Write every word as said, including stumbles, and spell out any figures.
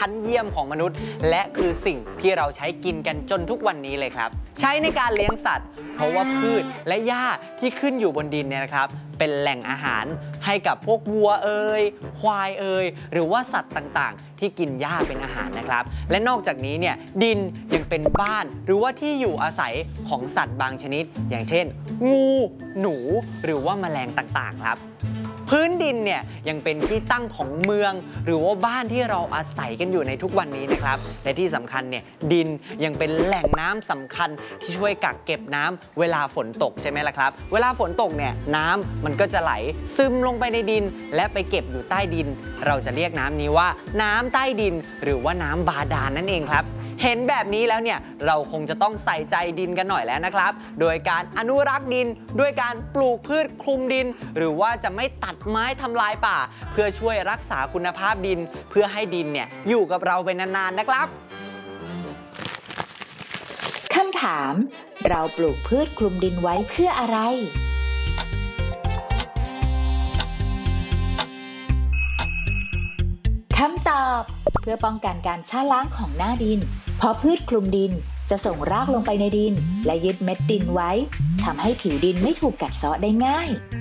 ชั้นเยี่ยมของมนุษย์และคือสิ่งที่เราใช้กินกันจนทุกวันนี้เลยครับใช้ในการเลี้ยงสัตว์เพราะว่าพืชและหญ้าที่ขึ้นอยู่บนดินเนี่ยนะครับเป็นแหล่งอาหารให้กับพวกวัวเอ่ยควายเอ่ยหรือว่าสัตว์ต่างๆที่กินหญ้าเป็นอาหารนะครับและนอกจากนี้เนี่ยดินยังเป็นบ้านหรือว่าที่อยู่อาศัยของสัตว์บางชนิดอย่างเช่นงูหนูหรือว่าแมลงต่างๆครับพื้นดินเนี่ยยังเป็นที่ตั้งของเมืองหรือว่าบ้านที่เราอาศัยกันอยู่ในทุกวันนี้นะครับและที่สำคัญเนี่ยดินยังเป็นแหล่งน้ำสำคัญที่ช่วยกักเก็บน้ำเวลาฝนตกใช่ไหมล่ะครับเวลาฝนตกเนี่ยน้ำมันก็จะไหลซึมลงไปในดินและไปเก็บอยู่ใต้ดินเราจะเรียกน้ำนี้ว่าน้ำใต้ดินหรือว่าน้ำบาดาลนั่นเองครับเห็นแบบนี้แล้วเนี่ยเราคงจะต้องใส่ใจดินกันหน่อยแล้วนะครับโดยการอนุรักษ์ดินด้วยการปลูกพืชคลุมดินหรือว่าจะไม่ตัดไม้ทำลายป่าเพื่อช่วยรักษาคุณภาพดินเพื่อให้ดินเนี่ยอยู่กับเราไปนานๆนะครับคำถามเราปลูกพืชคลุมดินไว้เพื่ออะไรคำตอบเพื่อป้องกันการชะล้างของหน้าดินเพราะพืชคลุมดินจะส่งรากลงไปในดินและยึดเม็ดดินไว้ทำให้ผิวดินไม่ถูกกัดเซาะได้ง่าย